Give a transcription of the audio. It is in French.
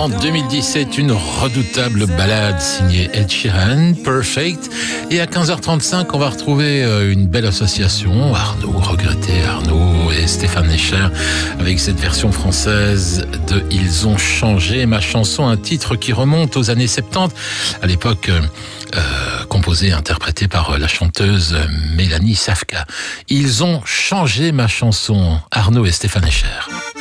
en 2017, une redoutable ballade signée Ed Sheeran, Perfect. Et à 15h35, on va retrouver une belle association, Arnaud, regretté Arnaud et Stéphane Escher, avec cette version française de Ils ont changé ma chanson, un titre qui remonte aux années 70, à l'époque composé et interprété par la chanteuse Mélanie Safka. Ils ont changé ma chanson, Arnaud et Stéphane Escher.